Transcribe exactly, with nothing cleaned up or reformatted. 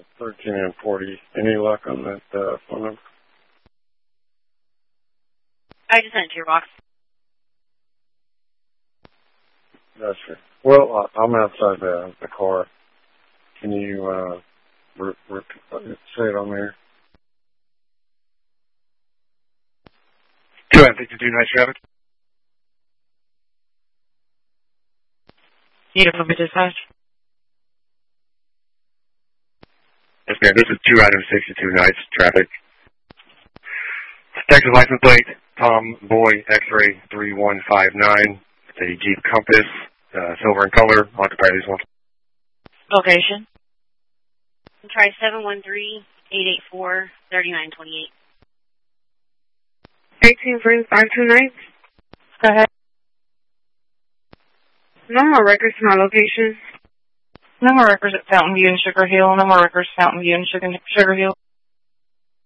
thirteen and forty. Any luck on that uh, phone number? I just sent it to your box. That's right. Well, I'm outside the, the car. Can you uh, re- re- say it on there? two nine fifty-two night traffic. Need a number dispatch? Yes, ma'am. This is two item sixty-two nights traffic. Texas license plate, Tom Boy X-ray three one five nine. It's a Jeep Compass, uh, silver in color, occupied lease one. Location? Try seven one three, eight eight four, three nine two eight. eighteen three five two nights. Go ahead. No more records to my location. No more records at Fountain View and Sugar Hill. No more records at Fountain View and Sugar, Sugar Hill.